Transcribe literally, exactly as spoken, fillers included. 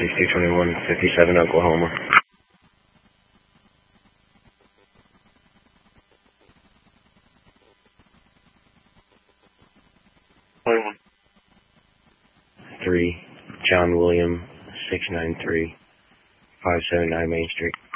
sixty-two twenty-one fifty-seven, Oklahoma. twenty-one. three, John William, six nine three, five seven nine Main Street.